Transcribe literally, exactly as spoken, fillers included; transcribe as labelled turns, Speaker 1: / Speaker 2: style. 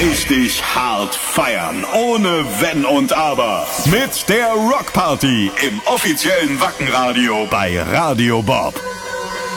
Speaker 1: richtig hart feiern, ohne Wenn und Aber. Mit der Rockparty im offiziellen Wackenradio bei Radio Bob.